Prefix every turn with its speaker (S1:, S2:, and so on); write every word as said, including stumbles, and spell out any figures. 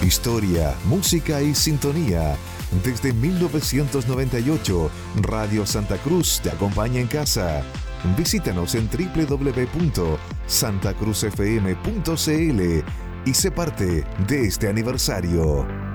S1: Historia, música y sintonía. Desde mil novecientos noventa y ocho, Radio Santa Cruz te acompaña en casa. Visítanos en doble u doble u doble u punto santa cruz f m punto c l y sé parte de este aniversario.